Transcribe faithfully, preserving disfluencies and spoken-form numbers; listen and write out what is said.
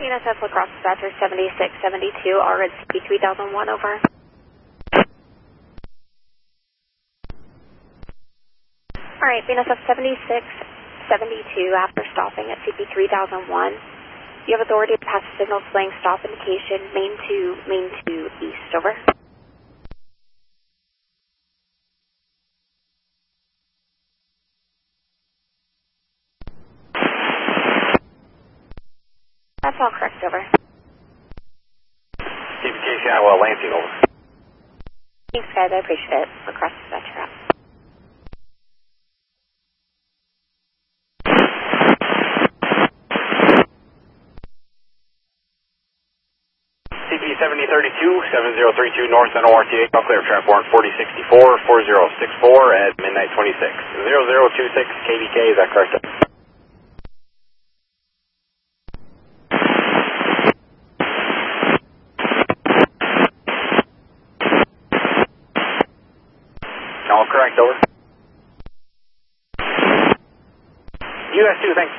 B N S F Lacrosse Dispatcher seventy-six seventy-two, R S C three thousand one, over. Alright, B N S F seventy-six seventy-two, after stopping at C P three thousand one, you have authority to pass a signal displaying stop indication, main two, main two, east, over. That's all correct, over. C P K Shadowell, Lansing, over. Thanks, guys, I appreciate it. Lacrosse Dispatcher out. C P seventy thirty-two, seven zero three two North N O R T A, call clear, trap warrant forty sixty-four, four zero six four at midnight twenty-six. zero zero two six K D K, is that correct? All correct, over. U S two, thanks.